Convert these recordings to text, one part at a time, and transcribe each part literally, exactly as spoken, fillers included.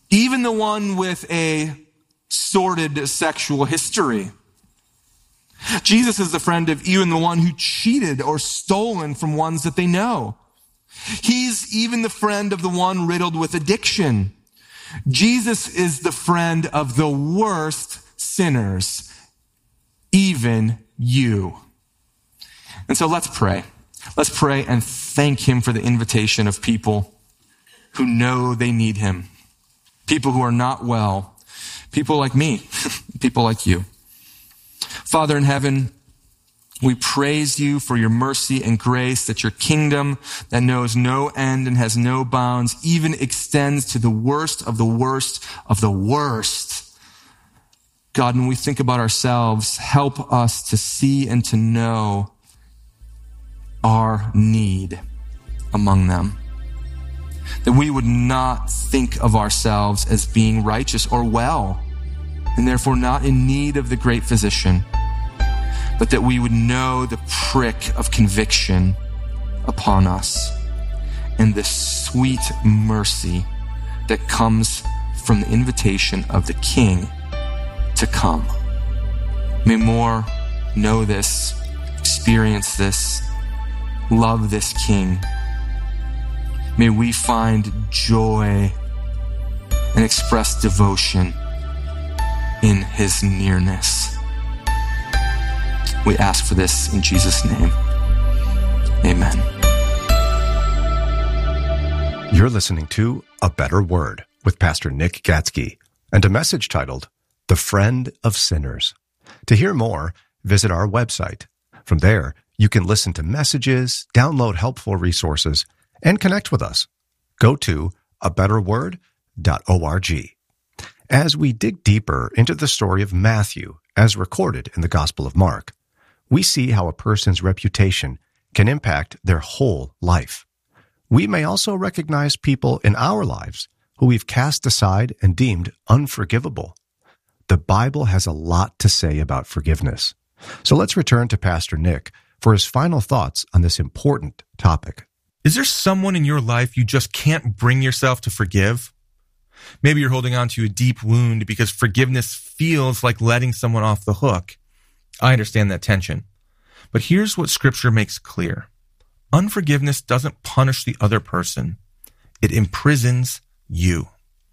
even the one with a sordid sexual history. Jesus is the friend of even the one who cheated or stolen from ones that they know. He's even the friend of the one riddled with addiction. Jesus is the friend of the worst sinners, even you. And so let's pray. Let's pray and thank him for the invitation of people who know they need him. People who are not well. People like me. People like you. Father in heaven, we praise you for your mercy and grace, that your kingdom that knows no end and has no bounds even extends to the worst of the worst of the worst. God, when we think about ourselves, help us to see and to know our need among them. That we would not think of ourselves as being righteous or well, and therefore not in need of the great physician, but that we would know the prick of conviction upon us and the sweet mercy that comes from the invitation of the King to come. May more know this, experience this, love this King. May we find joy and express devotion in his nearness. We ask for this in Jesus' name. Amen. You're listening to A Better Word with Pastor Nick Gatzke and a message titled, The Friend of Sinners. To hear more, visit our website. From there, you can listen to messages, download helpful resources, and connect with us. Go to a better word dot org. As we dig deeper into the story of Matthew, as recorded in the Gospel of Mark, we see how a person's reputation can impact their whole life. We may also recognize people in our lives who we've cast aside and deemed unforgivable. The Bible has a lot to say about forgiveness. So let's return to Pastor Nick for his final thoughts on this important topic. Is there someone in your life you just can't bring yourself to forgive? Maybe you're holding on to a deep wound because forgiveness feels like letting someone off the hook. I understand that tension. But here's what Scripture makes clear. Unforgiveness doesn't punish the other person. It imprisons you.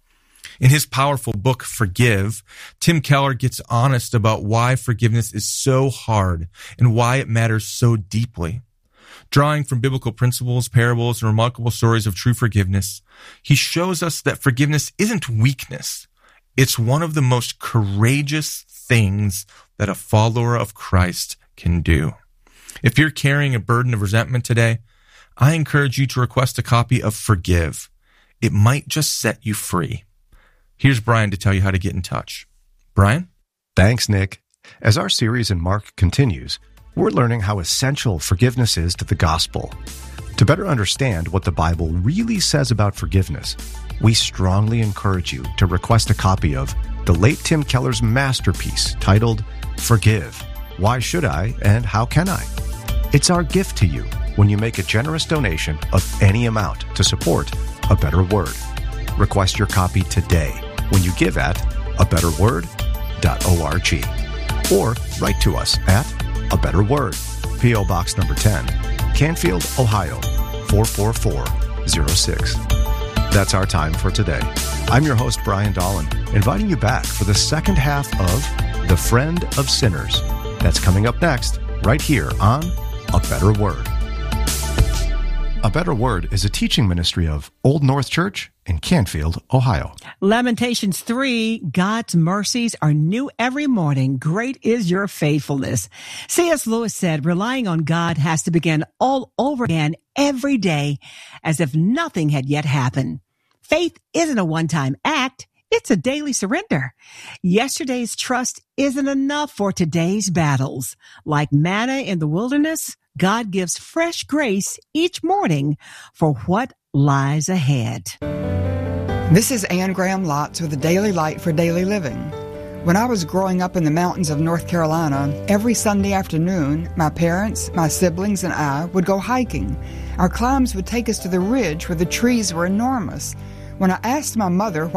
In his powerful book, Forgive, Tim Keller gets honest about why forgiveness is so hard and why it matters so deeply. Drawing from biblical principles, parables, and remarkable stories of true forgiveness, he shows us that forgiveness isn't weakness. It's one of the most courageous things that a follower of Christ can do. If you're carrying a burden of resentment today, I encourage you to request a copy of Forgive. It might just set you free. Here's Brian to tell you how to get in touch. Brian? Thanks, Nick. As our series in Mark continues, we're learning how essential forgiveness is to the gospel. To better understand what the Bible really says about forgiveness, we strongly encourage you to request a copy of the late Tim Keller's masterpiece titled Forgive, Why Should I and How Can I? It's our gift to you when you make a generous donation of any amount to support A Better Word. Request your copy today when you give at a better word dot org or write to us at A Better Word, P O Box number ten, Canfield, Ohio, four four four zero six. That's our time for today. I'm your host, Brian Dolan, inviting you back for the second half of The Friend of Sinners. That's coming up next, right here on A Better Word. A Better Word is a teaching ministry of Old North Church in Canfield, Ohio. Lamentations three, God's mercies are new every morning. Great is your faithfulness. C S Lewis said, relying on God has to begin all over again every day as if nothing had yet happened. Faith isn't a one-time act. It's a daily surrender. Yesterday's trust isn't enough for today's battles. Like manna in the wilderness, God gives fresh grace each morning for what lies ahead. This is Anne Graham Lotz with the Daily Light for Daily Living. When I was growing up in the mountains of North Carolina, every Sunday afternoon, my parents, my siblings, and I would go hiking. Our climbs would take us to the ridge where the trees were enormous. When I asked my mother